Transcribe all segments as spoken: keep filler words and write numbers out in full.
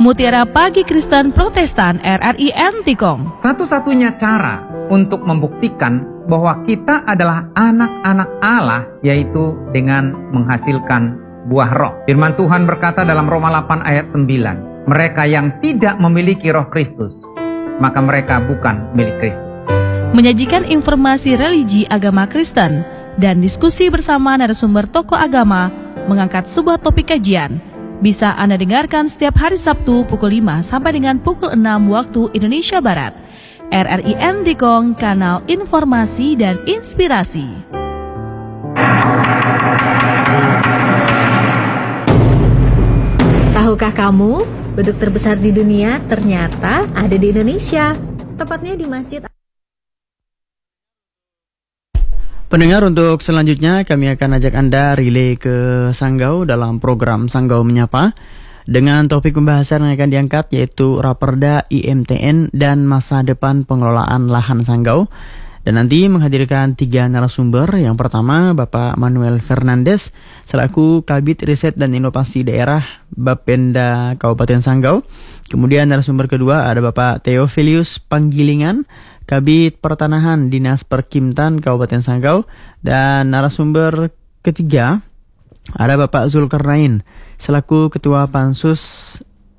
Mutiara Pagi Kristen Protestan R R I Antikong. Satu-satunya cara untuk membuktikan bahwa kita adalah anak-anak Allah yaitu dengan menghasilkan buah roh. Firman Tuhan berkata dalam Roma delapan ayat sembilan, mereka yang tidak memiliki roh Kristus, maka mereka bukan milik Kristus. Menyajikan informasi religi agama Kristen dan diskusi bersama narasumber tokoh agama mengangkat sebuah topik kajian. Bisa Anda dengarkan setiap hari Sabtu pukul lima sampai dengan pukul enam waktu Indonesia Barat. R R I Antikong, kanal informasi dan inspirasi. Tahukah kamu, beduk terbesar di dunia ternyata ada di Indonesia, tepatnya di Masjid. Pendengar, untuk selanjutnya kami akan ajak Anda relay ke Sanggau dalam program Sanggau Menyapa dengan topik pembahasan yang akan diangkat yaitu Raperda I M T N dan masa depan pengelolaan lahan Sanggau. Dan nanti menghadirkan tiga narasumber. Yang pertama Bapak Manuel Fernandes selaku Kabid Riset dan Inovasi Daerah Bapenda Kabupaten Sanggau. Kemudian narasumber kedua ada Bapak Theophilus Panggilingan, Kabid Pertanahan Dinas Perkimtan Kabupaten Sanggau. Dan narasumber ketiga ada Bapak Zulkarnain selaku Ketua Pansus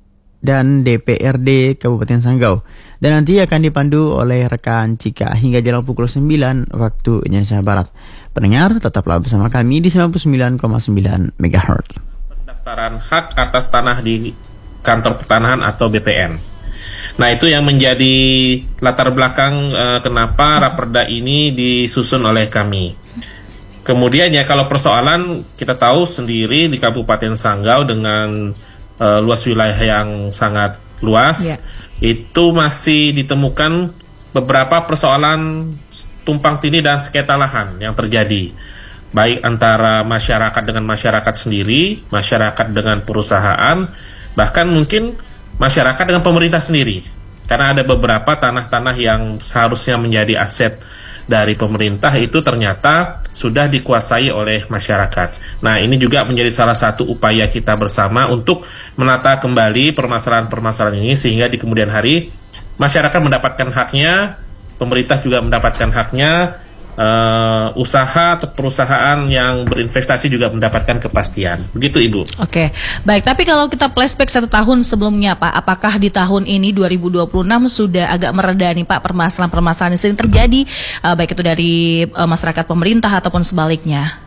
dan D P R D Kabupaten Sanggau. Dan nanti akan dipandu oleh rekan Cika hingga jalan pukul sembilan waktu Indonesia Barat. Pendengar, tetaplah bersama kami di sembilan puluh sembilan koma sembilan megahertz. Pendaftaran hak atas tanah di kantor pertanahan atau B P N. Nah, itu yang menjadi latar belakang uh, kenapa Raperda ini disusun oleh kami. Kemudian ya, kalau persoalan kita tahu sendiri di Kabupaten Sanggau dengan uh, luas wilayah yang sangat luas, yeah. Itu masih ditemukan beberapa persoalan tumpang tindih dan sengketa lahan yang terjadi, baik antara masyarakat dengan masyarakat sendiri, masyarakat dengan perusahaan, bahkan mungkin masyarakat dengan pemerintah sendiri. Karena ada beberapa tanah-tanah yang seharusnya menjadi aset dari pemerintah itu ternyata sudah dikuasai oleh masyarakat. Nah, ini juga menjadi salah satu upaya kita bersama untuk menata kembali permasalahan-permasalahan ini sehingga di kemudian hari masyarakat mendapatkan haknya, pemerintah juga mendapatkan haknya, uh, usaha atau perusahaan yang berinvestasi juga mendapatkan kepastian. Begitu, Ibu. Oke, baik. Tapi kalau kita flashback satu tahun sebelumnya, Pak, apakah di tahun ini dua ribu dua puluh enam sudah agak mereda nih, Pak, permasalahan-permasalahan yang sering terjadi, uh, baik itu dari uh, masyarakat pemerintah ataupun sebaliknya?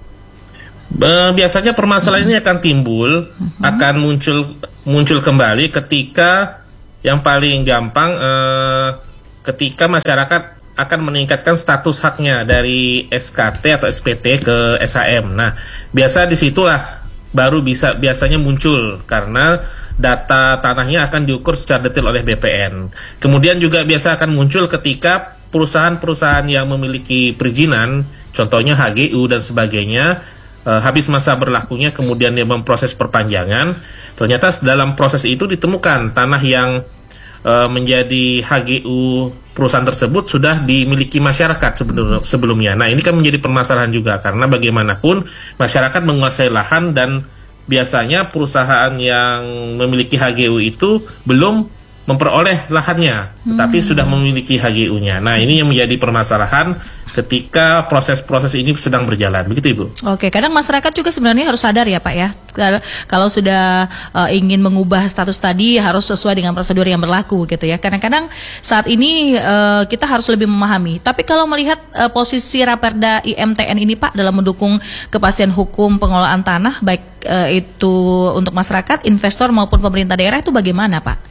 Biasanya permasalahan ini akan timbul, uh-huh. akan muncul muncul kembali ketika yang paling gampang uh, ketika masyarakat akan meningkatkan status haknya dari S K T atau S P T ke S H M. Nah, biasa disitulah baru bisa biasanya muncul karena data tanahnya akan diukur secara detail oleh B P N. Kemudian juga biasa akan muncul ketika perusahaan-perusahaan yang memiliki perizinan, contohnya H G U dan sebagainya, eh, habis masa berlakunya kemudian dia memproses perpanjangan. Ternyata dalam proses itu ditemukan tanah yang eh, menjadi H G U perusahaan tersebut sudah dimiliki masyarakat sebelumnya. Nah, ini kan menjadi permasalahan juga karena bagaimanapun masyarakat menguasai lahan dan biasanya perusahaan yang memiliki H G U itu belum memperoleh lahannya, tetapi hmm. sudah memiliki H G U-nya. Nah, ini yang menjadi permasalahan ketika proses-proses ini sedang berjalan. Begitu, Ibu. Oke, kadang masyarakat juga sebenarnya harus sadar ya, Pak, ya. Kalau sudah uh, ingin mengubah status tadi harus sesuai dengan prosedur yang berlaku gitu ya. Kadang-kadang saat ini uh, kita harus lebih memahami. Tapi kalau melihat uh, posisi Raperda I M T N ini, Pak, dalam mendukung kepastian hukum pengelolaan tanah baik uh, itu untuk masyarakat, investor maupun pemerintah daerah itu bagaimana, Pak?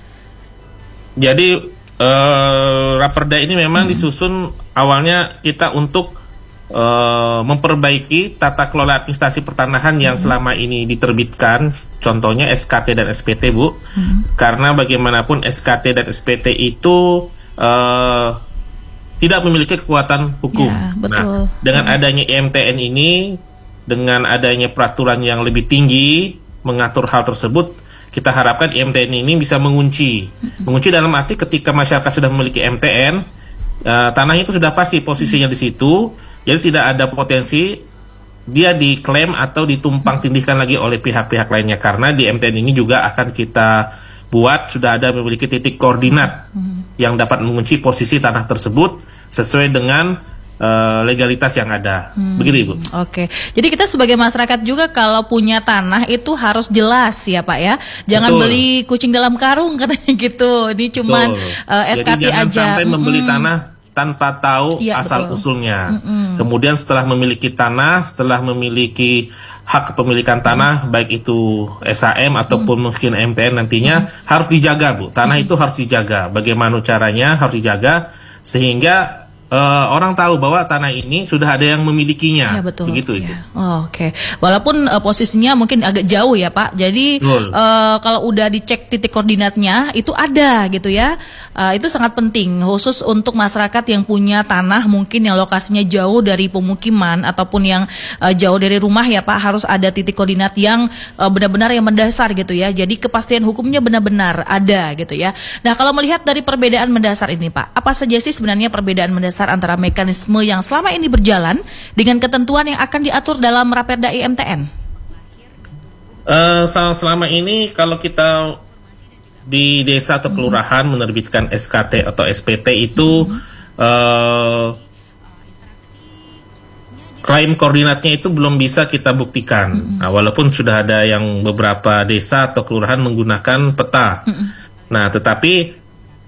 Jadi uh, Raperda ini memang hmm. disusun awalnya kita untuk uh, memperbaiki tata kelola administrasi pertanahan yang hmm. selama ini diterbitkan, contohnya S K T dan S P T, Bu. Hmm. Karena bagaimanapun S K T dan S P T itu uh, tidak memiliki kekuatan hukum. Ya, betul. Nah, dengan adanya I M T N ini, dengan adanya peraturan yang lebih tinggi mengatur hal tersebut, kita harapkan I M T N ini bisa mengunci. Mengunci dalam arti ketika masyarakat sudah memiliki M T N, uh, tanahnya itu sudah pasti posisinya di situ, jadi tidak ada potensi dia diklaim atau ditumpang tindihkan lagi oleh pihak-pihak lainnya, karena di M T N ini juga akan kita buat sudah ada memiliki titik koordinat hmm. yang dapat mengunci posisi tanah tersebut sesuai dengan uh, legalitas yang ada. Hmm. Begitu Ibu. Oke. Jadi kita sebagai masyarakat juga kalau punya tanah itu harus jelas ya Pak ya. Jangan Betul. beli kucing dalam karung katanya gitu. Ini cuman uh, S K T Jadi jangan aja. sampai hmm. membeli tanah tanpa tahu ya, asal betul. usulnya. Mm-mm. Kemudian setelah memiliki tanah, setelah memiliki hak kepemilikan tanah, mm. baik itu S A M ataupun mm. mungkin M T N nantinya, mm. harus dijaga Bu. Tanah mm. itu harus dijaga. Bagaimana caranya harus dijaga sehingga Uh, orang tahu bahwa tanah ini sudah ada yang memilikinya. Ya, betul. Begitu itu. Ya. Oh, Oke. Okay. Walaupun uh, posisinya mungkin agak jauh ya Pak. Jadi uh, kalau udah dicek titik koordinatnya itu ada gitu ya. Uh, itu sangat penting khusus untuk masyarakat yang punya tanah mungkin yang lokasinya jauh dari pemukiman ataupun yang uh, jauh dari rumah ya Pak, harus ada titik koordinat yang uh, benar-benar yang mendasar gitu ya. Jadi kepastian hukumnya benar-benar ada gitu ya. Nah, kalau melihat dari perbedaan mendasar ini Pak, apa saja sih sebenarnya perbedaan mendasar antara mekanisme yang selama ini berjalan dengan ketentuan yang akan diatur dalam Raperda I M T N? Uh, selama ini kalau kita di desa atau kelurahan hmm. menerbitkan S K T atau S P T itu hmm. uh, klaim koordinatnya itu belum bisa kita buktikan. Hmm. Nah, walaupun sudah ada yang beberapa desa atau kelurahan menggunakan peta. Hmm. Nah, tetapi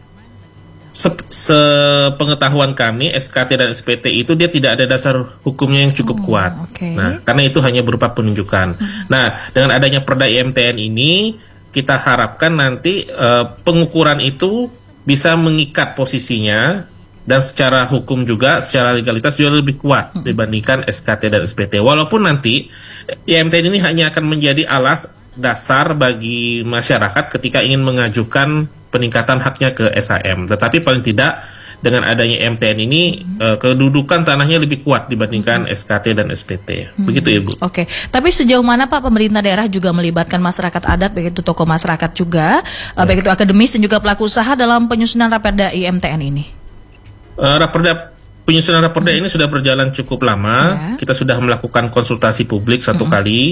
sepengetahuan kami S K T dan S P T itu dia tidak ada dasar hukumnya yang cukup oh, kuat. Okay. Nah, karena itu hanya berupa penunjukan. Hmm. Nah, dengan adanya Perda I M T N ini kita harapkan nanti uh, pengukuran itu bisa mengikat posisinya dan secara hukum juga, secara legalitas juga lebih kuat hmm. dibandingkan S K T dan S P T. Walaupun nanti I M T N ini hanya akan menjadi alas dasar bagi masyarakat ketika ingin mengajukan peningkatan haknya ke S A M. Tetapi paling tidak dengan adanya I M T N ini hmm. uh, kedudukan tanahnya lebih kuat dibandingkan hmm. S K T dan S P T. Hmm. Begitu Ibu. Oke. Okay. Tapi sejauh mana Pak pemerintah daerah juga melibatkan masyarakat adat, baik itu tokoh masyarakat juga, ya. uh, baik itu akademis dan juga pelaku usaha dalam penyusunan Raperda I M T N ini? Uh, Raperda penyusunan Raperda hmm. ini sudah berjalan cukup lama. Ya. Kita sudah melakukan konsultasi publik satu hmm. kali.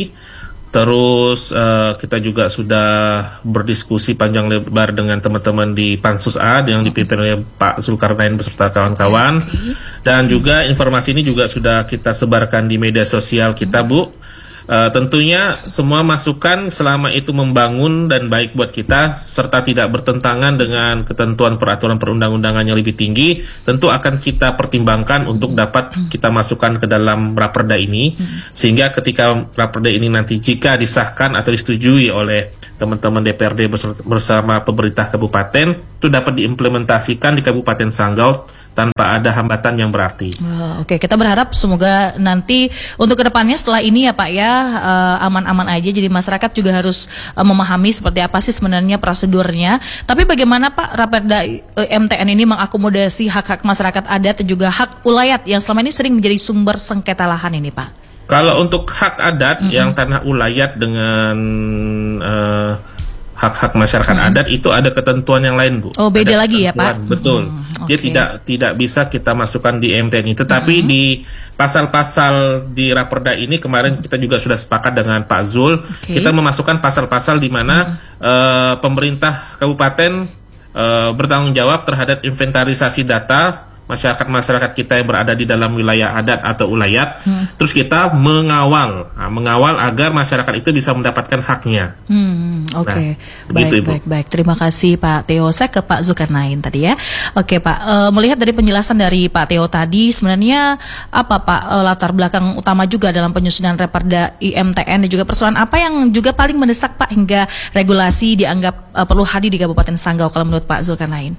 Terus uh, kita juga sudah berdiskusi panjang lebar dengan teman-teman di Pansus A yang dipimpin oleh Pak Zulkarnain beserta kawan-kawan. Okay. Dan juga informasi ini juga sudah kita sebarkan di media sosial kita, Bu. Uh, tentunya semua masukan selama itu membangun dan baik buat kita serta tidak bertentangan dengan ketentuan peraturan perundang-undangan yang lebih tinggi, tentu akan kita pertimbangkan untuk dapat kita masukkan ke dalam Raperda ini, sehingga ketika Raperda ini nanti jika disahkan atau disetujui oleh teman-teman D P R D bersama pemerintah kabupaten, itu dapat diimplementasikan di Kabupaten Sanggau tanpa ada hambatan yang berarti. Oh, Oke, okay. Kita berharap semoga nanti untuk kedepannya setelah ini ya Pak ya uh, aman-aman aja. Jadi masyarakat juga harus uh, memahami seperti apa sih sebenarnya prosedurnya. Tapi bagaimana Pak Raperda uh, M T N ini mengakomodasi hak-hak masyarakat adat dan juga hak ulayat yang selama ini sering menjadi sumber sengketa lahan ini Pak? Kalau untuk hak adat mm-hmm. yang tanah ulayat dengan uh, hak-hak masyarakat mm-hmm. adat itu ada ketentuan yang lain, Bu. Oh, beda ada lagi ya, Pak? Betul. Mm-hmm. Dia okay. tidak tidak bisa kita masukkan di M T N ini. Tetapi mm-hmm. di pasal-pasal di Raperda ini kemarin kita juga sudah sepakat dengan Pak Zul. Okay. Kita memasukkan pasal-pasal di mana mm-hmm. uh, pemerintah kabupaten uh, bertanggung jawab terhadap inventarisasi data masyarakat-masyarakat kita yang berada di dalam wilayah adat atau ulayat, hmm. terus kita mengawal, nah, mengawal agar masyarakat itu bisa mendapatkan haknya. Hmm, Oke, okay. nah, baik, begitu, Ibu. baik, baik. Terima kasih Pak Theo. Saya ke Pak Zulkarnain tadi ya. Oke Pak, e, melihat dari penjelasan dari Pak Theo tadi, sebenarnya apa Pak e, latar belakang utama juga dalam penyusunan Raperda I M T N dan juga persoalan apa yang juga paling mendesak Pak hingga regulasi dianggap e, perlu hadir di Kabupaten Sanggau kalau menurut Pak Zulkarnain?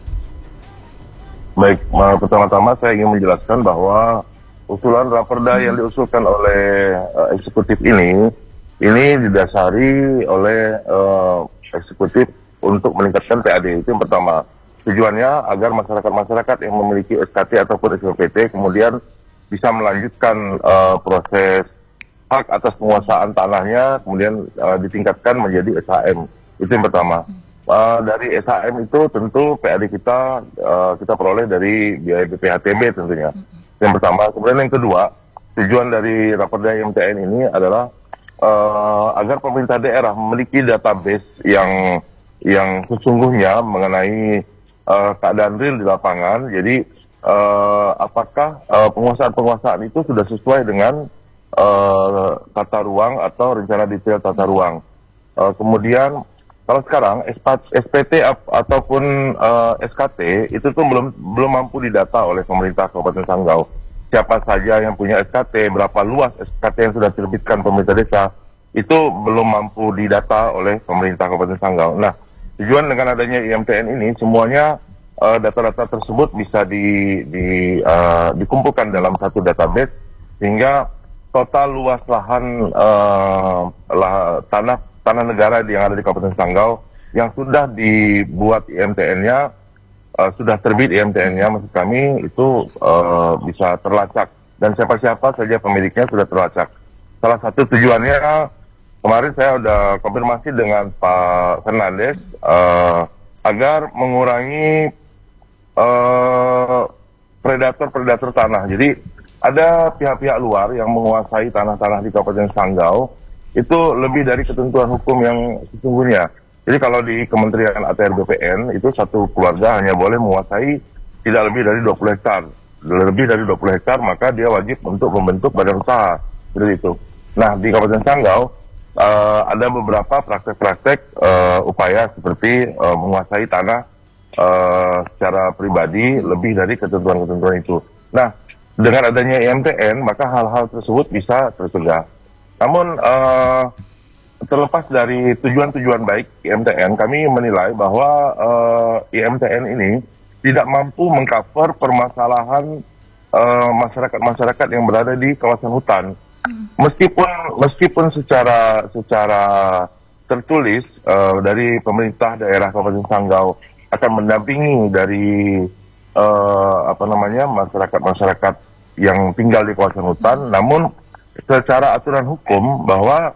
Baik, pertama-tama saya ingin menjelaskan bahwa usulan Raperda yang diusulkan oleh uh, eksekutif ini, ini didasari oleh uh, eksekutif untuk meningkatkan P A D. Itu yang pertama. Tujuannya agar masyarakat-masyarakat yang memiliki S K T ataupun S P T kemudian bisa melanjutkan uh, proses hak atas penguasaan tanahnya, kemudian uh, ditingkatkan menjadi S H M. Itu yang pertama. Uh, dari S H M itu tentu P A D kita uh, kita peroleh dari biaya B P H T B tentunya. Mm-hmm. Yang pertama. Kemudian yang kedua, tujuan dari Raperda I M T N ini adalah uh, agar pemerintah daerah memiliki database yang yang sesungguhnya mengenai uh, keadaan real di lapangan. Jadi uh, apakah uh, penguasaan-penguasaan itu sudah sesuai dengan uh, tata ruang atau rencana detail tata ruang. Uh, kemudian kalau sekarang S P T ap- ataupun uh, S K T itu tuh belum belum mampu didata oleh pemerintah Kabupaten Sanggau. Siapa saja yang punya S K T, berapa luas S K T yang sudah diterbitkan pemerintah desa, itu belum mampu didata oleh pemerintah Kabupaten Sanggau. Nah, tujuan dengan adanya I M T N ini, semuanya uh, data-data tersebut bisa di, di, uh, dikumpulkan dalam satu database, sehingga total luas lahan uh, lah, tanah tanah negara yang ada di Kabupaten Sanggau yang sudah dibuat I M T N-nya, uh, sudah terbit I M T N-nya, maksud kami itu uh, bisa terlacak, dan siapa-siapa saja pemiliknya sudah terlacak. Salah satu tujuannya, kemarin saya sudah konfirmasi dengan Pak Fernandes uh, agar mengurangi uh, predator-predator tanah. Jadi ada pihak-pihak luar yang menguasai tanah-tanah di Kabupaten Sanggau, itu lebih dari ketentuan hukum yang sesungguhnya. Jadi kalau di Kementerian A T R B P N, itu satu keluarga hanya boleh menguasai tidak lebih dari dua puluh hektar. Lebih dari dua puluh hektar, maka dia wajib untuk membentuk badan usaha. Seperti itu. Nah, di Kabupaten Sanggau, uh, ada beberapa praktek-praktek uh, upaya seperti uh, menguasai tanah uh, secara pribadi lebih dari ketentuan-ketentuan itu. Nah, dengan adanya I M T N, maka hal-hal tersebut bisa tercegah. Namun uh, terlepas dari tujuan-tujuan baik I M T N, kami menilai bahwa uh, I M T N ini tidak mampu mengcover permasalahan uh, masyarakat-masyarakat yang berada di kawasan hutan. Meskipun meskipun secara secara tertulis uh, dari pemerintah daerah Kabupaten Sanggau akan mendampingi dari uh, apa namanya masyarakat-masyarakat yang tinggal di kawasan hutan, namun secara aturan hukum bahwa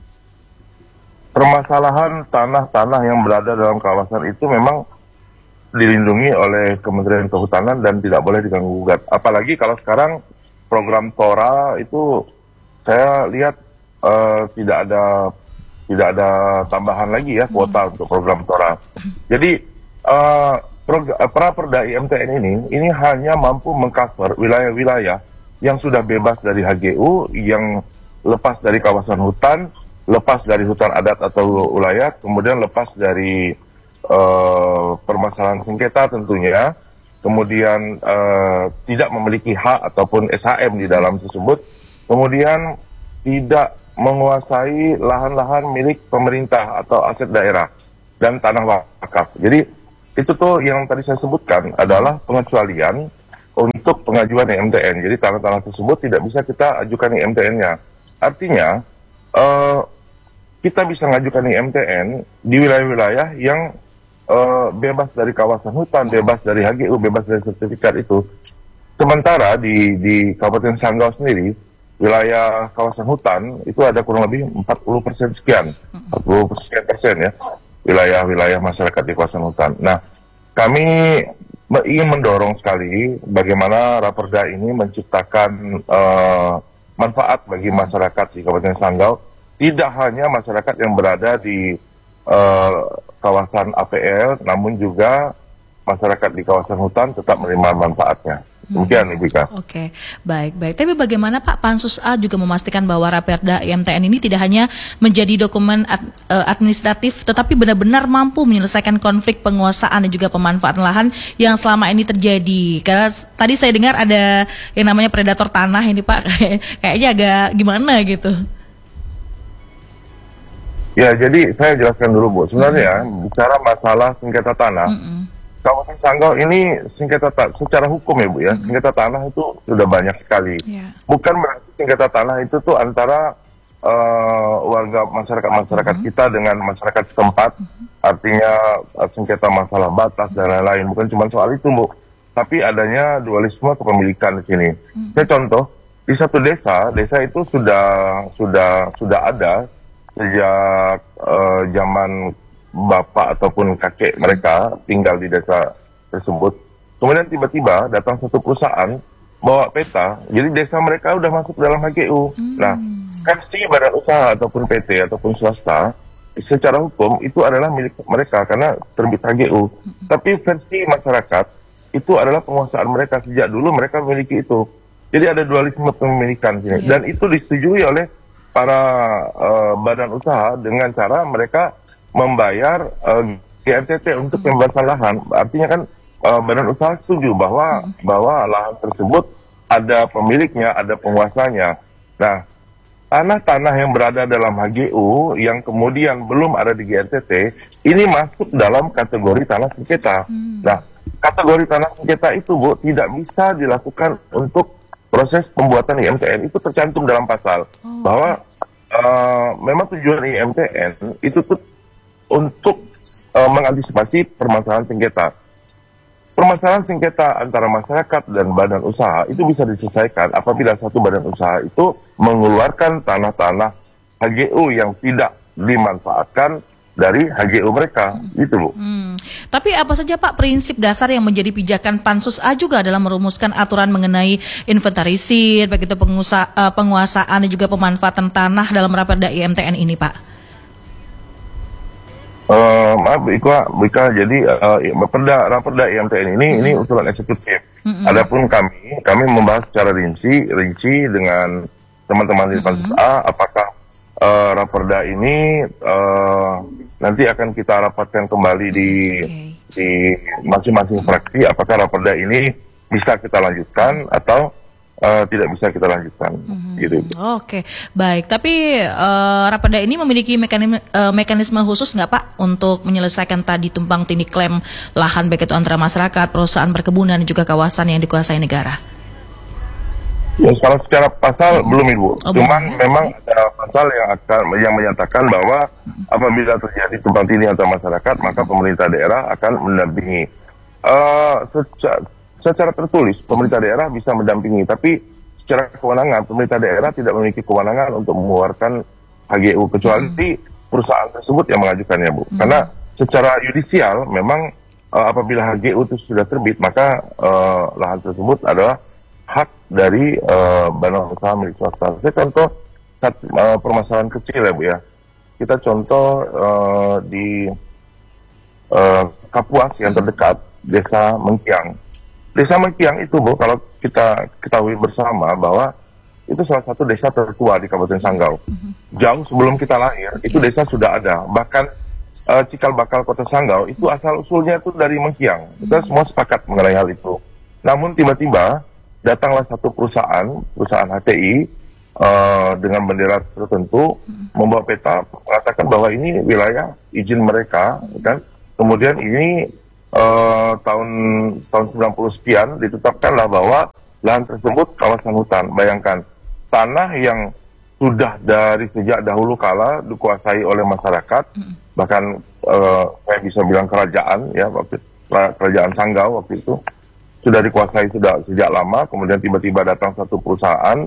permasalahan tanah-tanah yang berada dalam kawasan itu memang dilindungi oleh Kementerian Kehutanan dan tidak boleh diganggu-gugat. Apalagi kalau sekarang program Tora itu saya lihat uh, tidak ada tidak ada tambahan lagi ya kuota untuk program Tora. Jadi uh, Praperda I M T N ini ini hanya mampu mengcover wilayah-wilayah yang sudah bebas dari H G U, yang lepas dari kawasan hutan, lepas dari hutan adat atau ulayat, kemudian lepas dari uh, permasalahan sengketa tentunya, kemudian uh, tidak memiliki hak ataupun S H M di dalam tersebut, kemudian tidak menguasai lahan-lahan milik pemerintah atau aset daerah dan tanah wakaf. Jadi itu tuh yang tadi saya sebutkan adalah pengecualian untuk pengajuan I M T N. Jadi tanah-tanah tersebut tidak bisa kita ajukan I M T N-nya. Artinya uh, kita bisa mengajukan I M T N di wilayah-wilayah yang uh, bebas dari kawasan hutan, bebas dari H G U, bebas dari sertifikat itu. Sementara di di Kabupaten Sanggau sendiri, wilayah kawasan hutan itu ada kurang lebih empat puluh persen sekian, empat puluh sekian persen ya, wilayah-wilayah masyarakat di kawasan hutan. Nah, kami ingin mendorong sekali bagaimana Raperda ini menciptakan uh, manfaat bagi masyarakat di Kabupaten Sanggau, tidak hanya masyarakat yang berada di uh, kawasan A P L, namun juga masyarakat di kawasan hutan tetap menerima manfaatnya. Demikian, Ibu Ika. Oke, baik, baik. Tapi bagaimana Pak, Pansus A juga memastikan bahwa Raperda I M T N ini tidak hanya menjadi dokumen ad, uh, administratif, tetapi benar-benar mampu menyelesaikan konflik penguasaan dan juga pemanfaatan lahan yang selama ini terjadi. Karena tadi saya dengar ada yang namanya predator tanah ini Pak, kayaknya agak gimana gitu. Ya, jadi saya jelaskan dulu Bu. Sebenarnya mm-hmm. bicara masalah sengketa tanah, mm-hmm. Kabupaten Sanggau ini sengketa ta- secara hukum ya Bu ya, mm-hmm. sengketa tanah itu sudah banyak sekali. Yeah. Bukan berarti sengketa tanah itu tuh antara uh, warga masyarakat-masyarakat mm-hmm. kita dengan masyarakat setempat, mm-hmm. artinya uh, sengketa masalah batas dan lain-lain. Bukan cuma soal itu Bu, tapi adanya dualisme kepemilikan di sini. Mm-hmm. Saya contoh, di satu desa, desa itu sudah sudah sudah ada sejak uh, zaman bapak ataupun kakek mereka tinggal di desa tersebut. Kemudian tiba-tiba datang satu perusahaan bawa peta, jadi desa mereka udah masuk dalam H G U. Hmm. Nah, kan mesti badan usaha ataupun P T ataupun swasta secara hukum itu adalah milik mereka karena terbit H G U. Hmm. Tapi versi masyarakat itu adalah penguasaan mereka, sejak dulu mereka memiliki itu. Jadi ada dualisme kepemilikan sini. Yeah. Dan itu disetujui oleh para uh, badan usaha dengan cara mereka membayar uh, G R T T untuk pembebasan lahan. Artinya kan uh, badan usaha setuju bahwa hmm. bahwa lahan tersebut ada pemiliknya, ada penguasanya. Nah, tanah-tanah yang berada dalam H G U yang kemudian belum ada di G R T T, ini masuk dalam kategori tanah sengketa. Hmm. Nah, kategori tanah sengketa itu, Bu, tidak bisa dilakukan untuk proses pembuatan I M T N. Itu tercantum dalam pasal. Oh. Bahwa uh, memang tujuan I M T N itu tuh untuk uh, mengantisipasi permasalahan sengketa. Permasalahan sengketa antara masyarakat dan badan usaha itu bisa diselesaikan apabila satu badan usaha itu mengeluarkan tanah-tanah H G U yang tidak dimanfaatkan dari H G U mereka, gitu Bu. Hmm. Tapi apa saja Pak prinsip dasar yang menjadi pijakan Pansus A juga dalam merumuskan aturan mengenai inventarisir, begitu pengusa, uh, penguasaan dan juga pemanfaatan tanah dalam Raperda I M T N ini Pak? Uh, maaf Ika, Ika jadi uh, Raperda Raperda I M T N ini hmm. ini usulan eksekutif. Hmm. Adapun kami kami membahas secara rinci rinci dengan teman-teman di Pansus hmm. A apakah uh, Raperda ini uh, nanti akan kita rapatkan kembali di okay. di masing-masing fraksi apakah Raperda ini bisa kita lanjutkan atau Uh, tidak bisa kita lanjutkan, mm-hmm. gitu. Oke, okay. Baik. Tapi uh, Raperda ini memiliki mekanisme, uh, mekanisme khusus nggak Pak untuk menyelesaikan tadi tumpang tindih klaim lahan baik itu antara masyarakat, perusahaan perkebunan dan juga kawasan yang dikuasai negara? Ya, kalau secara pasal hmm. belum Ibu. Oh, Cuman ya? memang ada pasal yang akan yang menyatakan bahwa hmm. apabila terjadi tumpang tindih antara masyarakat, maka pemerintah daerah akan mendampingi. Uh, secara Secara tertulis, pemerintah daerah bisa mendampingi, tapi secara kewenangan, pemerintah daerah tidak memiliki kewenangan untuk mengeluarkan H G U, kecuali hmm. perusahaan tersebut yang mengajukannya, Bu. Hmm. Karena secara yudisial, memang uh, apabila H G U itu sudah terbit, maka uh, lahan tersebut adalah hak dari uh, badan usaha milik swasta. Saya contoh satu, uh, permasalahan kecil ya, Bu ya. Kita contoh uh, di uh, Kapuas yang terdekat, Desa Mengkiang. Desa Mengkiang itu, Bu, kalau kita ketahui bersama bahwa itu salah satu desa tertua di Kabupaten Sanggau. Mm-hmm. Jauh sebelum kita lahir, itu desa sudah ada. Bahkan uh, cikal bakal Kota Sanggau itu asal-usulnya itu dari Mengkiang. Mm-hmm. Kita semua sepakat mengenai hal itu. Namun tiba-tiba datanglah satu perusahaan, perusahaan H T I, uh, dengan bendera tertentu, mm-hmm. membawa peta, mengatakan bahwa ini wilayah izin mereka, kan? Kemudian ini Uh, tahun tahun sembilan puluh sekian ditetapkanlah bahwa lahan tersebut kawasan hutan. Bayangkan, tanah yang sudah dari sejak dahulu kala dikuasai oleh masyarakat, mm. bahkan uh, saya bisa bilang kerajaan, ya waktu kerajaan Sanggau waktu itu sudah dikuasai sudah sejak lama. Kemudian tiba-tiba datang satu perusahaan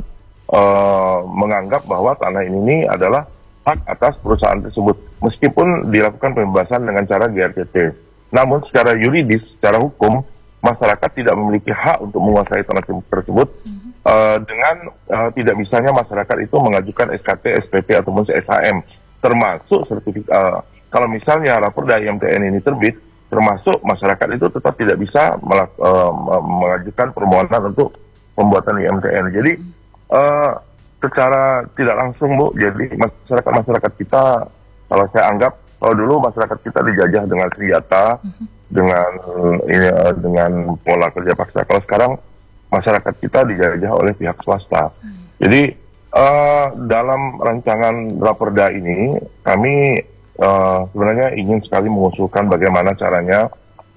uh, menganggap bahwa tanah ini adalah hak atas perusahaan tersebut, meskipun dilakukan pembebasan dengan cara G R T T. Namun secara yuridis, secara hukum, masyarakat tidak memiliki hak untuk menguasai tanah tersebut mm-hmm. uh, dengan uh, tidak bisanya masyarakat itu mengajukan S K T, S P T ataupun S H M, termasuk sertifikat. Uh, kalau misalnya Raperda I M T N ini terbit, termasuk masyarakat itu tetap tidak bisa melak- uh, mengajukan permohonan untuk pembuatan I M T N. Jadi uh, secara tidak langsung, Bu, jadi masyarakat-masyarakat kita, kalau saya anggap, kalau dulu masyarakat kita dijajah dengan senjata, mm-hmm. dengan ini, dengan pola kerja paksa. Kalau sekarang masyarakat kita dijajah oleh pihak swasta. Mm-hmm. Jadi uh, dalam rancangan Raperda ini kami uh, sebenarnya ingin sekali mengusulkan bagaimana caranya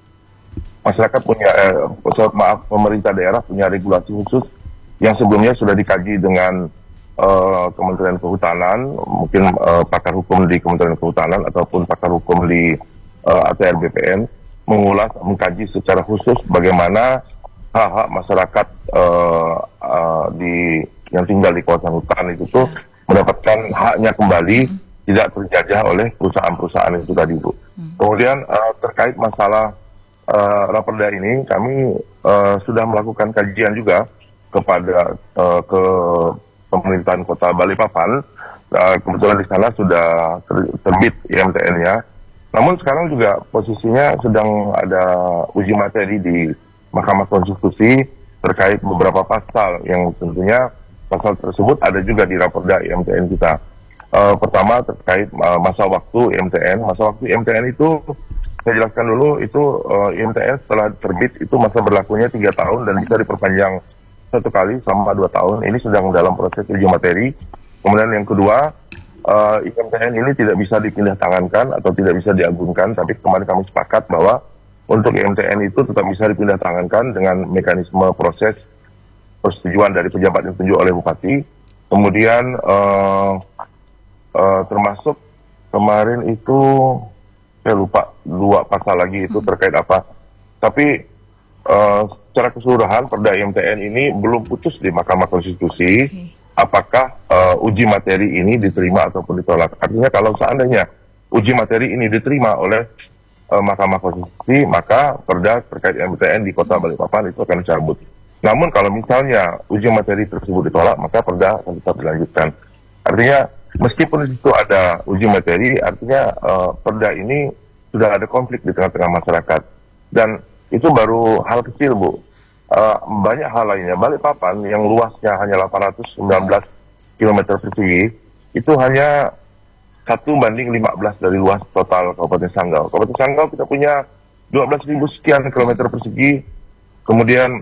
masyarakat punya, eh, maaf pemerintah daerah punya regulasi khusus yang sebelumnya sudah dikaji dengan Uh, Kementerian Kehutanan, mungkin uh, pakar hukum di Kementerian Kehutanan ataupun pakar hukum di uh, A T R B P N mengulas, mengkaji secara khusus bagaimana hak-hak masyarakat uh, uh, di yang tinggal di kawasan hutan itu tuh mendapatkan haknya kembali, hmm. tidak terjajah oleh perusahaan-perusahaan itu tadi, Bu. Hmm. Kemudian uh, terkait masalah uh, Raperda ini, kami uh, sudah melakukan kajian juga kepada uh, ke pemerintahan Kota Balikpapan uh, kebetulan di sana sudah ter- terbit I M T N-nya. Namun sekarang juga posisinya sedang ada uji materi di Mahkamah Konstitusi terkait beberapa pasal yang tentunya pasal tersebut ada juga di Raperda I M T N kita. Uh, pertama terkait uh, masa waktu I M T N. Masa waktu I M T N itu saya jelaskan dulu, itu uh, I M T N setelah terbit itu masa berlakunya tiga tahun dan bisa diperpanjang satu kali selama dua tahun. Ini sedang dalam proses uji materi. Kemudian yang kedua, uh, I M T N ini tidak bisa dipindah tangankan atau tidak bisa diagunkan, tapi kemarin kami sepakat bahwa untuk I M T N itu tetap bisa dipindah tangankan dengan mekanisme proses persetujuan dari pejabat yang ditunjuk oleh bupati. Kemudian uh, uh, termasuk kemarin itu saya lupa dua pasal lagi itu terkait apa. Tapi Uh, secara keseluruhan Perda I M T N ini belum putus di Mahkamah Konstitusi. Okay. Apakah uh, uji materi ini diterima ataupun ditolak? Artinya kalau seandainya uji materi ini diterima oleh uh, Mahkamah Konstitusi, maka perda terkait I M T N di Kota Balikpapan itu akan dicabut. Namun kalau misalnya uji materi tersebut ditolak, maka perda akan tetap dilanjutkan. Artinya meskipun di situ ada uji materi, artinya uh, perda ini sudah ada konflik di tengah-tengah masyarakat. Dan itu baru hal kecil, Bu. Uh, banyak hal lainnya. Balikpapan yang luasnya hanya delapan ratus sembilan belas kilometer persegi, itu hanya satu banding lima belas dari luas total Kabupaten Sanggau. Kabupaten Sanggau kita punya dua belas ribu sekian kilometer persegi, kemudian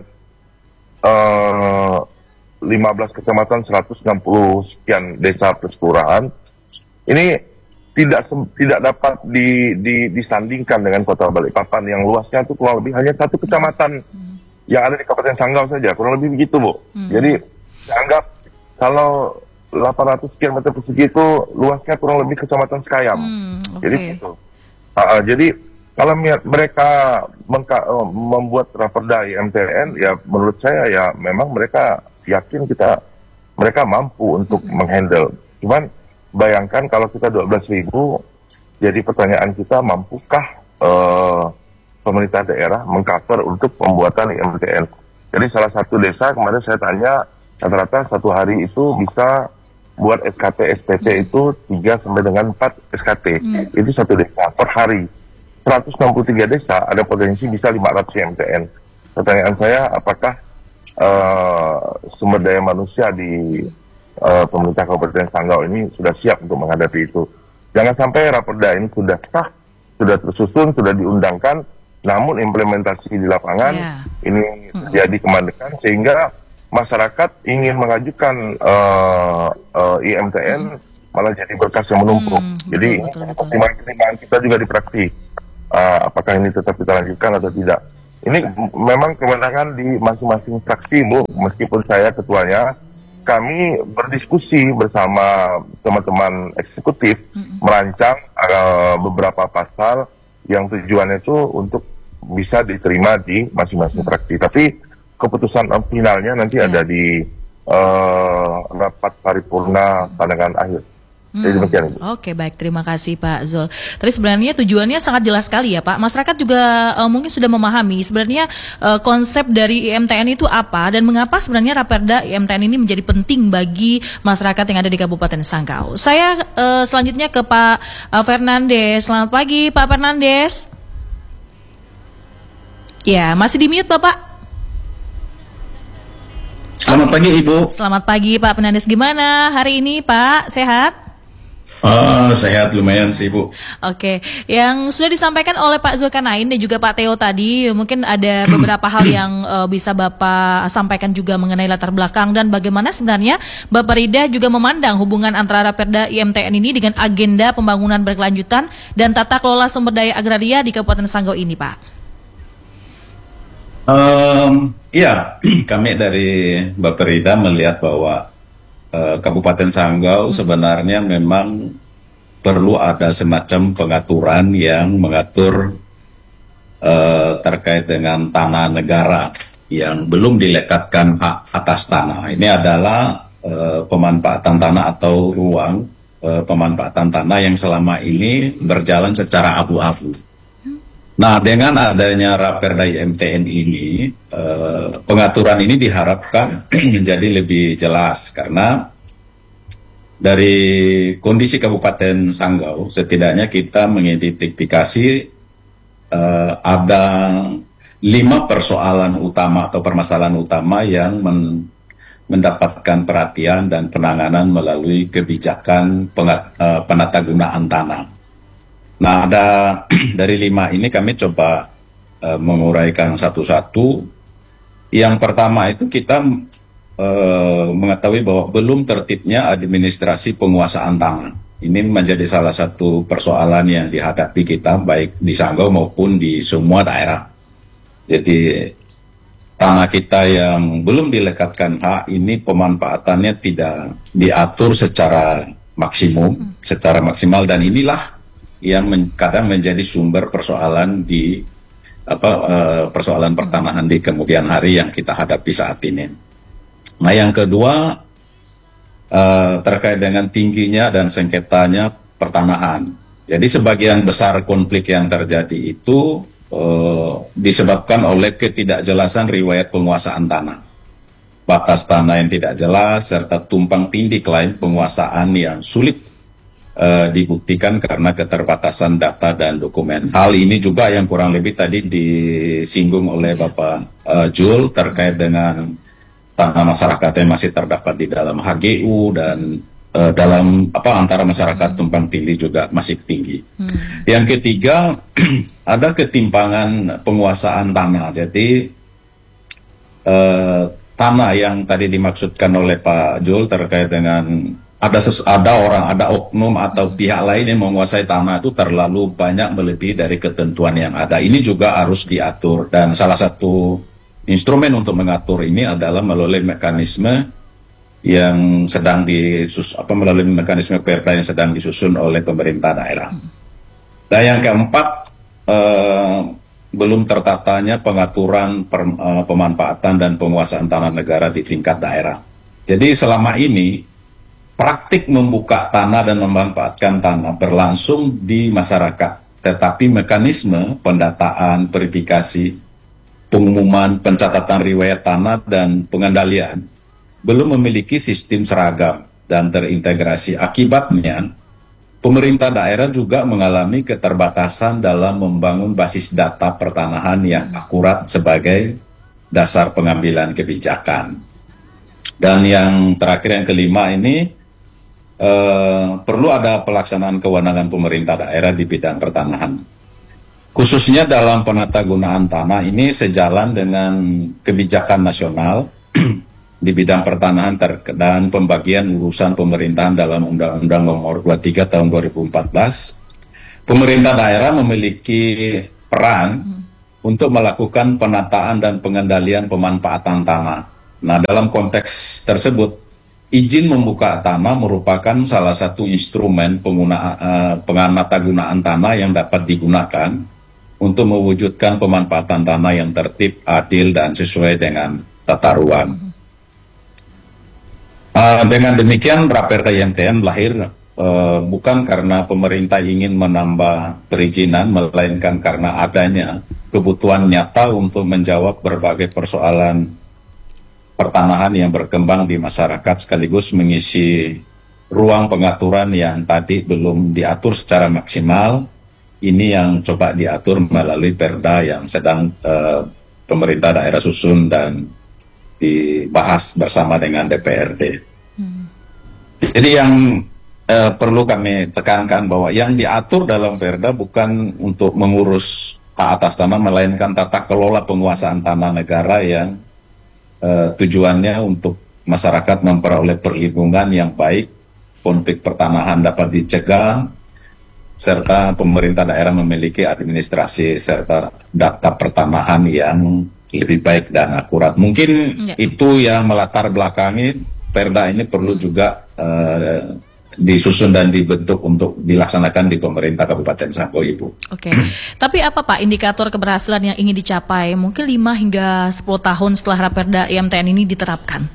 uh, lima belas kecamatan, seratus enam puluh sekian desa plus kelurahan. Ini tidak tidak dapat di, di, disandingkan dengan Kota Balikpapan yang luasnya itu kurang lebih hanya satu kecamatan hmm. yang ada di Kabupaten Sanggau saja, kurang lebih begitu, Bu. Hmm. Jadi saya anggap kalau delapan ratus kilometer persegi itu luasnya kurang lebih kecamatan Sekayam. Hmm, okay. Jadi itu. Uh, jadi kalau mereka mengka- uh, membuat Raperda I M T N, ya menurut saya ya memang mereka yakin kita mereka mampu untuk hmm. menghandle. Cuman bayangkan kalau kita dua belas ribu, jadi pertanyaan kita, mampukah uh, pemerintah daerah mengcover untuk pembuatan I M T N? Jadi salah satu desa kemarin saya tanya, rata-rata satu hari itu bisa buat S K T S P T itu tiga sampai dengan empat S K T. Hmm. Itu satu desa per hari. seratus enam puluh tiga desa ada potensi bisa lima ratus I M T N. Pertanyaan saya, apakah uh, sumber daya manusia di Uh, pemerintah Kabupaten Sanggau ini sudah siap untuk menghadapi itu? Jangan sampai Raperda ini sudah sah, sudah tersusun, sudah diundangkan, namun implementasi di lapangan yeah. ini terjadi kemandekan sehingga masyarakat ingin mengajukan uh, uh, I M T N hmm. malah jadi berkas yang menumpuk. Hmm, jadi pertimbangan kita juga di praksi, uh, apakah ini tetap kita lanjutkan atau tidak. Ini memang kewenangan di masing-masing fraksi, Bu. Meskipun saya ketuanya, kami berdiskusi bersama teman-teman eksekutif mm-hmm. merancang uh, beberapa pasal yang tujuannya itu untuk bisa diterima di masing-masing mm-hmm. fraksi. Tapi keputusan finalnya nanti yeah. ada di uh, rapat paripurna pandangan akhir. Hmm. Oke, baik, terima kasih Pak Zul. Tadi sebenarnya tujuannya sangat jelas sekali ya Pak. Masyarakat juga uh, mungkin sudah memahami sebenarnya uh, konsep dari I M T N itu apa dan mengapa sebenarnya Raperda I M T N ini menjadi penting bagi masyarakat yang ada di Kabupaten Sanggau. Saya uh, selanjutnya ke Pak uh, Fernandes. Selamat pagi Pak Fernandes. Ya, masih di mute Bapak. Selamat pagi Ibu. Selamat pagi Pak Fernandes. Gimana hari ini Pak? Sehat? Oh, sehat lumayan sih Bu. Oke, yang sudah disampaikan oleh Pak Zulkarnain dan juga Pak Theo tadi, mungkin ada beberapa hal yang uh, bisa Bapak sampaikan juga mengenai latar belakang dan bagaimana sebenarnya Bapak Rida juga memandang hubungan antara Raperda I M T N ini dengan agenda pembangunan berkelanjutan dan tata kelola sumber daya agraria di Kabupaten Sanggau ini, Pak. Um, iya, kami dari Bapak Rida melihat bahwa Kabupaten Sanggau sebenarnya memang perlu ada semacam pengaturan yang mengatur uh, terkait dengan tanah negara yang belum dilekatkan hak atas tanah. Ini adalah uh, pemanfaatan tanah atau ruang uh, pemanfaatan tanah yang selama ini berjalan secara abu-abu. Nah, dengan adanya Raperda I M T N ini, eh, pengaturan ini diharapkan menjadi lebih jelas karena dari kondisi Kabupaten Sanggau, setidaknya kita mengidentifikasi uh, ada lima persoalan utama atau permasalahan utama yang men mendapatkan perhatian dan penanganan melalui kebijakan pengat, uh, penatagunaan tanah. Nah, ada dari lima ini kami coba uh, menguraikan satu-satu. Yang pertama itu kita uh, mengetahui bahwa belum tertibnya administrasi penguasaan tanah. Ini menjadi salah satu persoalan yang dihadapi kita baik di Sanggau maupun di semua daerah. Jadi tanah kita yang belum dilekatkan hak ini pemanfaatannya tidak diatur secara maksimum, hmm. secara maksimal, dan inilah yang men kadang menjadi sumber persoalan di apa uh, persoalan pertanahan di kemudian hari yang kita hadapi saat ini. Nah, yang kedua uh, terkait dengan tingginya dan sengketanya pertanahan. Jadi sebagian besar konflik yang terjadi itu Uh, disebabkan oleh ketidakjelasan riwayat penguasaan tanah, batas tanah yang tidak jelas, serta tumpang tindih klaim penguasaan yang sulit uh, dibuktikan karena keterbatasan data dan dokumen. Hal ini juga yang kurang lebih tadi disinggung oleh Bapak uh, Jul terkait dengan tanah masyarakat yang masih terdapat di dalam H G U dan uh, dalam apa antara masyarakat tumpang tindih juga masih tinggi. Hmm. Yang ketiga, ada ketimpangan penguasaan tanah. Jadi uh, tanah yang tadi dimaksudkan oleh Pak Jul terkait dengan ada ses ada orang, ada oknum atau pihak lain yang menguasai tanah itu terlalu banyak melebihi dari ketentuan yang ada. Ini juga harus diatur, dan salah satu instrumen untuk mengatur ini adalah melalui mekanisme yang sedang disus apa melalui mekanisme perda yang sedang disusun oleh pemerintah daerah. Dan yang keempat, eh, belum tertatanya pengaturan per, eh, pemanfaatan dan penguasaan tanah negara di tingkat daerah. Jadi selama ini praktik membuka tanah dan memanfaatkan tanah berlangsung di masyarakat, tetapi mekanisme pendataan, verifikasi, pengumuman, pencatatan riwayat tanah dan pengendalian belum memiliki sistem seragam dan terintegrasi. Akibatnya, pemerintah daerah juga mengalami keterbatasan dalam membangun basis data pertanahan yang akurat sebagai dasar pengambilan kebijakan. Dan yang terakhir, yang kelima ini, eh, perlu ada pelaksanaan kewenangan pemerintah daerah di bidang pertanahan. Khususnya dalam penatagunaan tanah ini sejalan dengan kebijakan nasional di bidang pertanahan dan pembagian urusan pemerintahan dalam Undang-Undang Nomor dua puluh tiga Tahun dua ribu empat belas, pemerintah daerah memiliki peran hmm. untuk melakukan penataan dan pengendalian pemanfaatan tanah. Nah, dalam konteks tersebut, izin membuka tanah merupakan salah satu instrumen penggunaan uh, penatagunaan tanah yang dapat digunakan untuk mewujudkan pemanfaatan tanah yang tertib, adil, dan sesuai dengan tata ruang. Hmm. Uh, dengan demikian, Raperda I M T N lahir uh, bukan karena pemerintah ingin menambah perizinan, melainkan karena adanya kebutuhan nyata untuk menjawab berbagai persoalan pertanahan yang berkembang di masyarakat, sekaligus mengisi ruang pengaturan yang tadi belum diatur secara maksimal. Ini yang coba diatur melalui perda yang sedang uh, pemerintah daerah susun dan dibahas bersama dengan D P R D. Hmm. Jadi yang eh, perlu kami tekankan bahwa yang diatur dalam perda bukan untuk mengurus hak atas tanah, melainkan tata kelola penguasaan tanah negara yang eh, tujuannya untuk masyarakat memperoleh perlindungan yang baik, konflik pertanahan dapat dicegah, serta pemerintah daerah memiliki administrasi serta data pertanahan yang lebih baik dan akurat. Mungkin ya. Itu yang melatar belakangi perda ini perlu juga uh, disusun dan dibentuk untuk dilaksanakan di pemerintah Kabupaten Sanggau, Ibu. Oke. Tapi apa Pak indikator keberhasilan yang ingin dicapai mungkin lima hingga sepuluh tahun setelah Raperda I M T N ini diterapkan?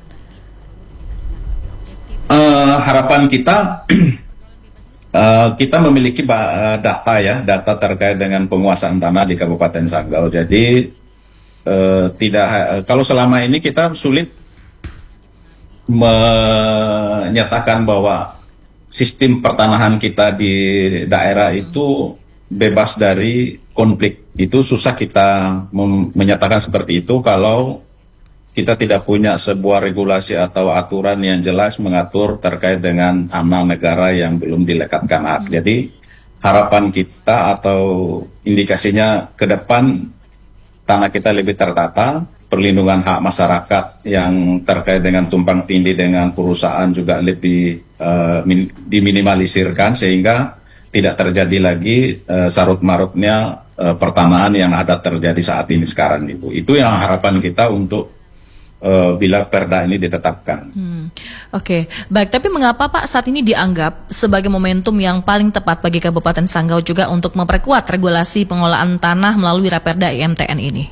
Uh, harapan kita Uh, kita memiliki uh, data ya, data terkait dengan penguasaan tanah di Kabupaten Sanggau. Jadi uh, tidak uh, kalau selama ini kita sulit menyatakan bahwa sistem pertanahan kita di daerah itu bebas dari konflik. Itu susah kita mem- menyatakan seperti itu kalau kita tidak punya sebuah regulasi atau aturan yang jelas mengatur terkait dengan amal negara yang belum dilekatkan hak. Jadi harapan kita atau indikasinya ke depan tanah kita lebih tertata, perlindungan hak masyarakat yang terkait dengan tumpang tindih dengan perusahaan juga lebih uh, min- diminimalisirkan sehingga tidak terjadi lagi uh, sarut marutnya uh, pertanahan yang ada terjadi saat ini sekarang itu. Itu yang harapan kita untuk uh, bila perda ini ditetapkan. Hmm. Oke, okay. Baik. Tapi mengapa Pak saat ini dianggap sebagai momentum yang paling tepat bagi Kabupaten Sanggau juga untuk memperkuat regulasi pengelolaan tanah melalui Raperda I M T N ini?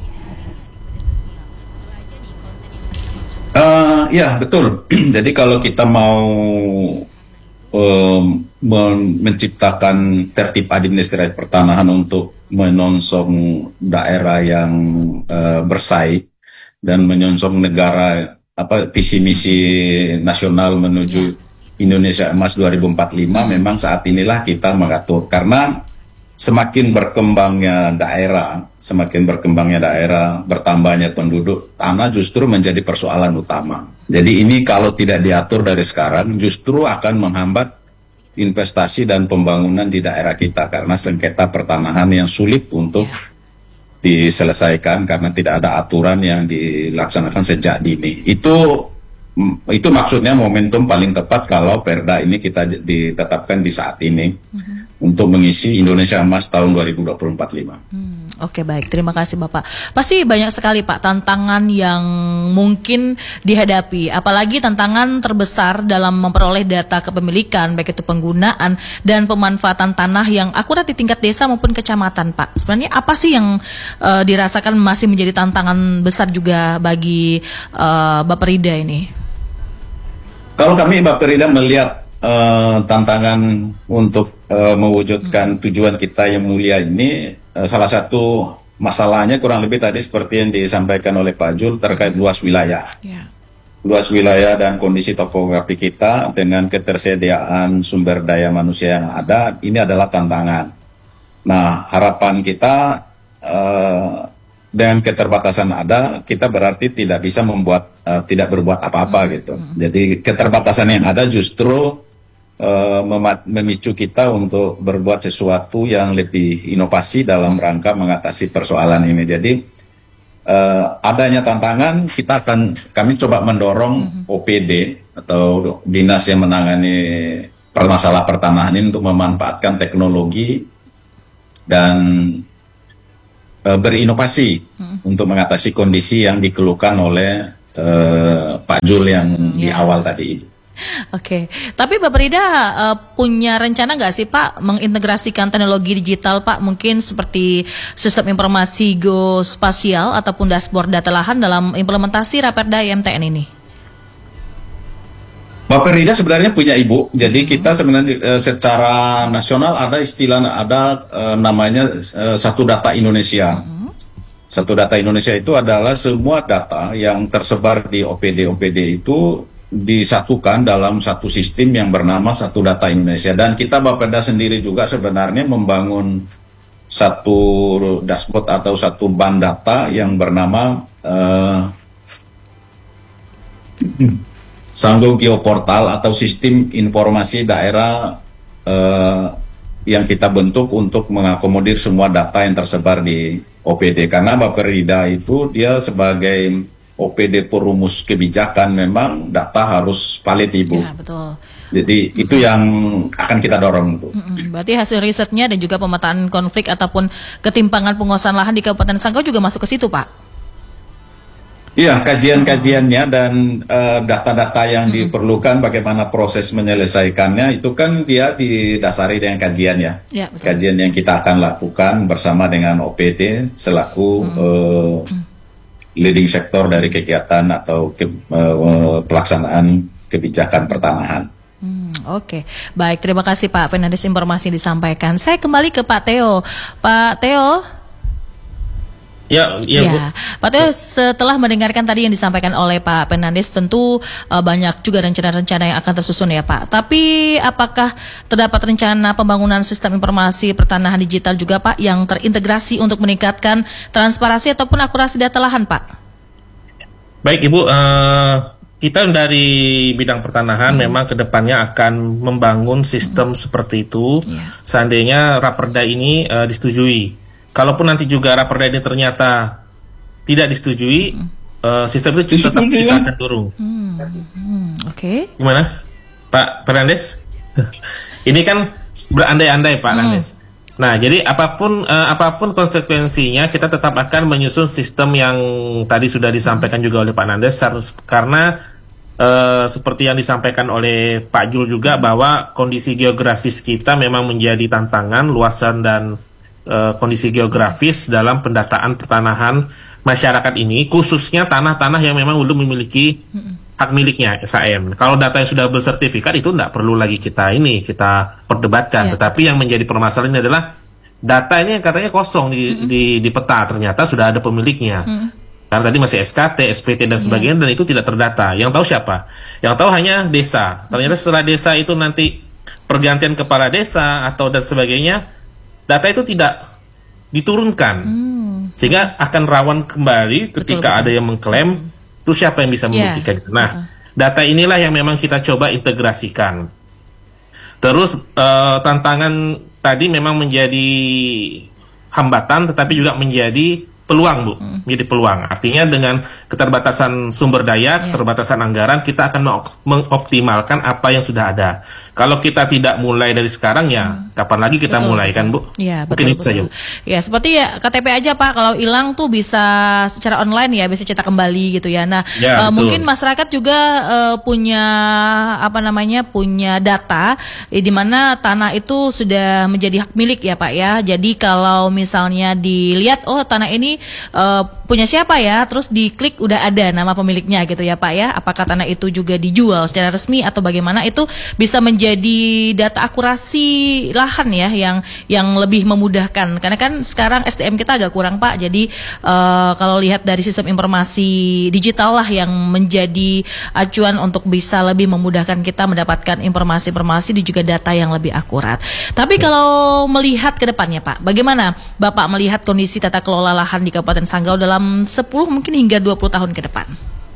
Uh, ya betul. Jadi kalau kita mau um, men- menciptakan tertib administrasi pertanahan untuk menyongsong daerah yang uh, bersaing dan menyongsong negara apa visi misi nasional menuju Indonesia Emas dua ribu empat puluh lima, memang saat inilah kita mengatur karena semakin berkembangnya daerah, semakin berkembangnya daerah, bertambahnya penduduk, tanah justru menjadi persoalan utama. Jadi ini kalau tidak diatur dari sekarang, justru akan menghambat investasi dan pembangunan di daerah kita karena sengketa pertanahan yang sulit untuk diselesaikan karena tidak ada aturan yang dilaksanakan sejak dini. Itu itu maksudnya momentum paling tepat kalau perda ini kita ditetapkan di saat ini. Mm-hmm. Untuk mengisi Indonesia Emas tahun dua ribu dua puluh empat lima. Hmm, Oke, baik. Terima kasih Bapak. Pasti banyak sekali Pak tantangan yang mungkin dihadapi. Apalagi tantangan terbesar dalam memperoleh data kepemilikan, baik itu penggunaan dan pemanfaatan tanah yang akurat di tingkat desa maupun kecamatan Pak. Sebenarnya apa sih yang uh, dirasakan masih menjadi tantangan besar juga bagi uh, Bapak Rida ini? Kalau kami Bapak Rida melihat uh, tantangan untuk Uh, mewujudkan tujuan kita yang mulia ini, uh, salah satu masalahnya kurang lebih tadi seperti yang disampaikan oleh Pak Jul terkait luas wilayah. Yeah. Luas wilayah dan kondisi topografi kita dengan ketersediaan sumber daya manusia yang ada, ini adalah tantangan. Nah, harapan kita uh, dengan keterbatasan ada, kita berarti tidak bisa membuat, uh, tidak berbuat apa-apa mm-hmm. gitu. Jadi keterbatasan yang ada justru Uh, memicu kita untuk berbuat sesuatu yang lebih inovasi dalam rangka mengatasi persoalan ini. Jadi uh, adanya tantangan, kita akan kami coba mendorong mm-hmm. O P D atau dinas yang menangani permasalahan pertanahan ini untuk memanfaatkan teknologi dan uh, berinovasi mm-hmm. untuk mengatasi kondisi yang dikeluhkan oleh uh, Pak Jul yang yeah. di awal tadi itu. Oke, tapi Bapak Rida uh, punya rencana nggak sih Pak mengintegrasikan teknologi digital Pak, mungkin seperti sistem informasi geospasial ataupun dashboard data lahan dalam implementasi Raperda I M T N ini? Bapak Rida sebenarnya punya ibu, jadi kita sebenarnya uh, secara nasional ada istilah, ada uh, namanya uh, satu data Indonesia. Hmm. Satu data Indonesia itu adalah semua data yang tersebar di O P D O P D itu disatukan dalam satu sistem yang bernama Satu Data Indonesia. Dan kita Bapeda sendiri juga sebenarnya membangun satu dashboard atau satu bank data yang bernama uh, Sanggau Geoportal atau sistem informasi daerah uh, yang kita bentuk untuk mengakomodir semua data yang tersebar di O P D. Karena Bapak Rida itu dia sebagai O P D perumus kebijakan, memang data harus valid Ibu. Ya, betul. Jadi itu yang akan kita dorong itu. Berarti hasil risetnya dan juga pemetaan konflik ataupun ketimpangan penguasaan lahan di Kabupaten Sanggau juga masuk ke situ, Pak? Iya, kajian-kajiannya dan uh, data-data yang mm-hmm. diperlukan, bagaimana proses menyelesaikannya, itu kan dia didasari dengan kajian ya. Ya, betul. Kajian yang kita akan lakukan bersama dengan O P D selaku mm-hmm. uh, mm-hmm. leading sektor dari kegiatan atau ke, uh, pelaksanaan kebijakan pertanahan. Hmm, Oke, okay. Baik, terima kasih Pak Fernandes informasi disampaikan. Saya kembali ke Pak Theo. Pak Theo. Ya, ya, Bu. Ya, Pak Teo, setelah mendengarkan tadi yang disampaikan oleh Pak Fernandes, tentu uh, banyak juga rencana-rencana yang akan tersusun ya Pak. Tapi apakah terdapat rencana pembangunan sistem informasi pertanahan digital juga Pak yang terintegrasi untuk meningkatkan transparansi ataupun akurasi data lahan Pak? Baik Ibu, uh, kita dari bidang pertanahan hmm. memang kedepannya akan membangun sistem hmm. seperti itu. Yeah. Seandainya Raperda ini uh, disetujui. Kalaupun nanti juga Raperda ini ternyata tidak disetujui, hmm. uh, sistem itu tetap kita akan turun. Hmm. Hmm. Oke. Okay. Gimana, Pak Fernandes? Ini kan berandai-andai Pak Fernandes. Hmm. Nah, jadi apapun uh, apapun konsekuensinya, kita tetap akan menyusun sistem yang tadi sudah disampaikan juga oleh Pak Fernandes, karena uh, seperti yang disampaikan oleh Pak Jul juga bahwa kondisi geografis kita memang menjadi tantangan, luasan dan kondisi geografis dalam pendataan pertanahan masyarakat ini, khususnya tanah-tanah yang memang belum memiliki hak miliknya S H M. Kalau data yang sudah bersertifikat itu tidak perlu lagi kita ini kita perdebatkan. Yeah. Tetapi yang menjadi permasalahan adalah data ini yang katanya kosong di, mm-hmm. di, di peta, ternyata sudah ada pemiliknya. Mm-hmm. Karena tadi masih S K T, S P T dan sebagainya, yeah. dan itu tidak terdata. Yang tahu siapa? Yang tahu hanya desa. Ternyata setelah desa itu nanti pergantian kepala desa atau dan sebagainya, data itu tidak diturunkan, hmm. sehingga akan rawan kembali ketika betul, betul. ada yang mengklaim, hmm. terus siapa yang bisa membuktikan? Yeah. Nah, uh-huh. data inilah yang memang kita coba integrasikan. Terus uh, tantangan tadi memang menjadi hambatan, tetapi juga menjadi peluang, Bu, hmm. menjadi peluang. Artinya dengan keterbatasan sumber daya, yeah. keterbatasan anggaran, kita akan mengoptimalkan apa yang sudah ada. Kalau kita tidak mulai dari sekarang, ya hmm. kapan lagi kita betul, mulai, kan, Bu? Ya, mungkin betul, itu saja. Ya, seperti ya K T P aja, Pak. Kalau hilang tuh bisa secara online ya, bisa cetak kembali gitu ya. Nah, ya, uh, mungkin masyarakat juga uh, punya apa namanya, punya data eh, di mana tanah itu sudah menjadi hak milik ya, Pak ya. Jadi kalau misalnya dilihat, oh tanah ini Uh, punya siapa ya, terus diklik udah ada nama pemiliknya gitu ya Pak ya. Apakah tanah itu juga dijual secara resmi atau bagaimana, itu bisa menjadi data akurasi lahan ya yang yang lebih memudahkan. Karena kan sekarang S D M kita agak kurang Pak. Jadi uh, kalau lihat dari sistem informasi digital lah yang menjadi acuan untuk bisa lebih memudahkan kita mendapatkan informasi-informasi dan juga data yang lebih akurat. Tapi kalau melihat ke depannya Pak, bagaimana Bapak melihat kondisi tata kelola lahan di Kabupaten Sanggau dalam sepuluh mungkin hingga dua puluh tahun ke depan?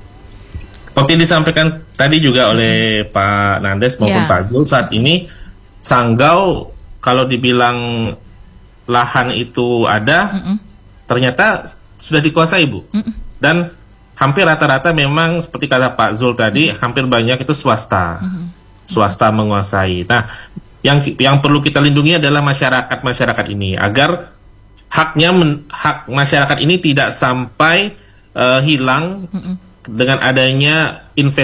Seperti disampaikan tadi juga oleh mm-hmm. Pak Nandes maupun yeah. Pak Jul, saat ini Sanggau kalau dibilang lahan itu ada, mm-hmm. ternyata sudah dikuasai, Bu. Mm-hmm. Dan hampir rata-rata memang seperti kata Pak Zul tadi, mm-hmm. hampir banyak itu swasta. Mm-hmm. Swasta menguasai. Nah, yang yang perlu kita lindungi adalah masyarakat-masyarakat ini agar haknya men, hak masyarakat ini tidak sampai uh, hilang mm-mm. dengan adanya investasi